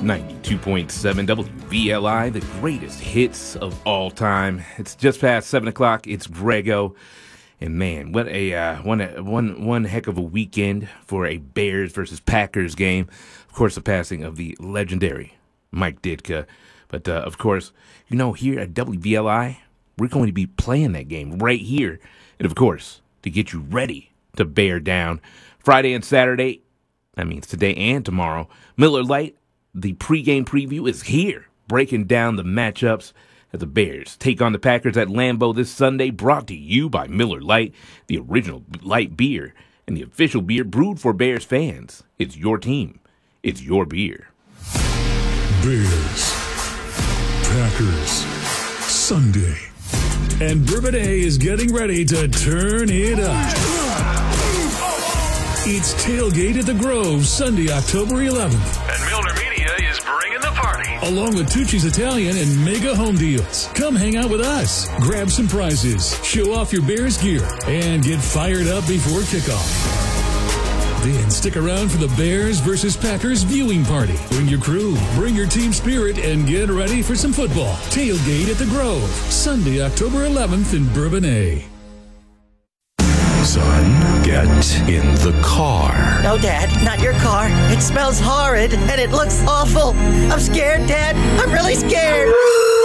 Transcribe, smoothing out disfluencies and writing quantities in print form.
92.7 WVLI, the greatest hits of all time. It's just past 7 o'clock. It's Grego. And man, what a one heck of a weekend for a Bears versus Packers game. Of course, the passing of the legendary Mike Ditka. But of course, here at WVLI, we're going to be playing that game right here. And of course, to get you ready to bear down Friday and Saturday, that means today and tomorrow, Miller Lite, the pregame preview is here, breaking down the matchups as the Bears take on the Packers at Lambeau this Sunday, brought to you by Miller Lite, the original light beer and the official beer brewed for Bears fans. It's your team. It's your beer. Bears, Packers, Sunday. And Bourbonnais is getting ready to turn it up. It's Tailgate at the Grove, Sunday, October 11th. And Milner Media is bringing the party. Along with Tucci's Italian and Mega Home Deals. Come hang out with us, grab some prizes, show off your Bears gear, and get fired up before kickoff. Then stick around for the Bears versus Packers viewing party. Bring your crew, bring your team spirit, and get ready for some football. Tailgate at the Grove, Sunday, October 11th in Bourbonnais. Son, get in the car. No, Dad, not your car. It smells horrid and it looks awful. I'm scared, Dad. I'm really scared.